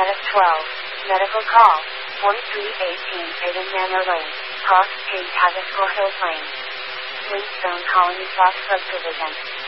Medic 12. Medical call. 4318 Aiden Manor Lane. Cross Street, Haggis Hills Lane. Flintstone Colony Fox Subdivision.